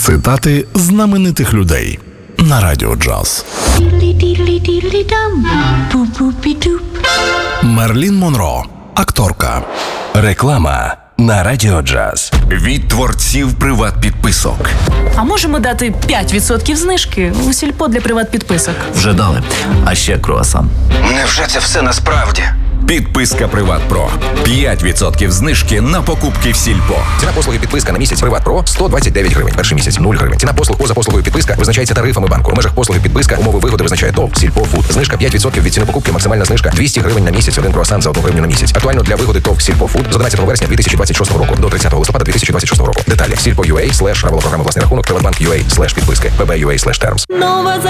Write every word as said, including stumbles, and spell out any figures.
Цитати знаменитих людей на Радіо Джаз. Мерлін Монро, акторка. Реклама на Радіо Джаз. Від творців приват-підписок. А можемо дати п'ять відсотків знижки у сільпо для приват-підписок? Вже дали. А ще круасан. Невже це все насправді? Підписка Приват Про. п'ять відсотків знижки на покупки в сільпо. Ціна послуги підписка на місяць Приват Про сто двадцять дев'ять гривень. Перший місяць нуль гривень. Ціна послуг поза послугою підписка визначається тарифами банку. У межах послуги підписка умови вигоди визначає ТОВ Сільпо Фуд. Знижка п'ять відсотків від ціни покупки. Максимальна знижка двісті гривень на місяць. Один круасан за одну гривню на місяць. Актуально для вигоди ТОВ Сільпо Фуд з одинадцятого вересня дві тисячі двадцять шостого року до тридцятого листопада дві тисячі двадцять шостого року. Деталі сільпо.ua слеш правила програми власний рахунок, приватбанк.ua слеш підписки, пб.ua слеш термс.